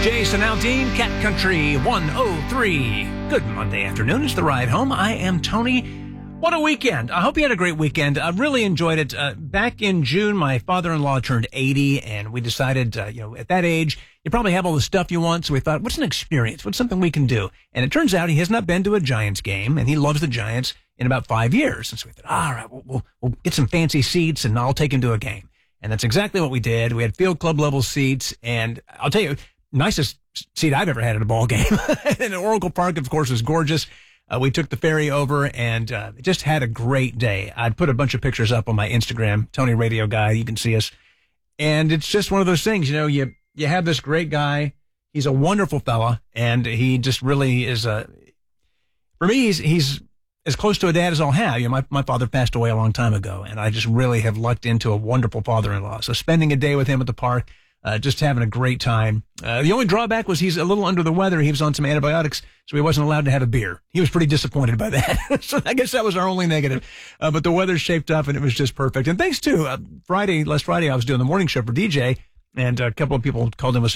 Jason Aldean, Cat Country 103. Good Monday afternoon. It's the ride home. I am Tony. What a weekend. I hope you had a great weekend. I really enjoyed it. Back in June, my father-in-law turned 80, and we decided, at that age, you probably have all the stuff you want. So we thought, what's an experience? What's something we can do? And it turns out he has not been to a Giants game, and he loves the Giants in about 5 years. And so we thought, all right, we'll get some fancy seats, and I'll take him to a game. And that's exactly what we did. We had field club level seats, and I'll tell you, nicest seat I've ever had at a ball game. And Oracle Park, of course, was gorgeous. We took the ferry over and just had a great day. I put a bunch of pictures up on my Instagram, Tony Radio Guy. You can see us. And it's just one of those things, you have this great guy. He's a wonderful fella, and he just really is for me, he's as close to a dad as I'll have. My father passed away a long time ago, and I just really have lucked into a wonderful father-in-law. So spending a day with him at the park, just having a great time. The only drawback was he's a little under the weather. He was on some antibiotics, so he wasn't allowed to have a beer. He was pretty disappointed by that. So I guess that was our only negative. But the weather shaped up, and it was just perfect. And thanks to last Friday, I was doing the morning show for DJ, and a couple of people called in with